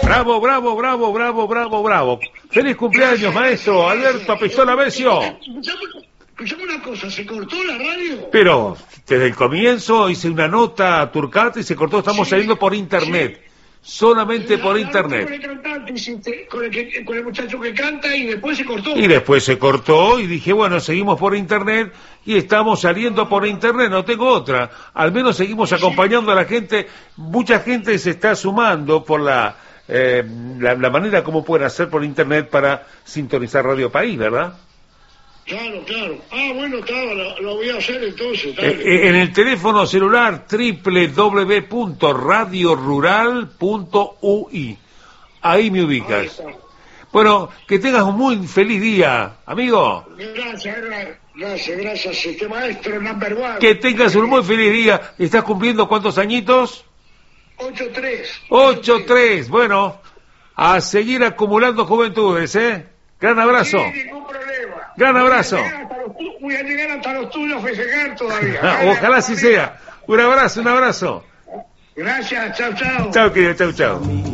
Bravo, bravo, bravo, bravo, bravo, bravo. Feliz cumpleaños, maestro Alberto Apessola Besio. Escuchame una cosa, ¿se cortó la radio? Pero desde el comienzo hice una nota a Turcata y se cortó. Estamos saliendo por internet. Solamente por internet. Con el cantante, con el muchacho que canta y después se cortó. Y después se cortó y dije, bueno, seguimos por internet y estamos saliendo por internet, no tengo otra. Al menos seguimos acompañando a la gente. Mucha gente se está sumando por la manera como pueden hacer por internet para sintonizar Radio País, ¿verdad? Claro, claro. Ah, bueno, claro, lo voy a hacer entonces. En el teléfono celular www.radiorural.ui. Ahí me ubicas. Bueno, que tengas un muy feliz día, amigo. Gracias, este maestro number one. Que tengas un muy feliz día. ¿Estás cumpliendo cuántos añitos? 8-3. 8-3. Bueno, a seguir acumulando juventudes, ¿eh? Gran abrazo. Sin ningún problema. Gran abrazo. Voy a llegar hasta los tuyos a festejar todavía. Ojalá así sea. Un abrazo, un abrazo. Gracias, chao, chao. Chao, querido, chao, chao.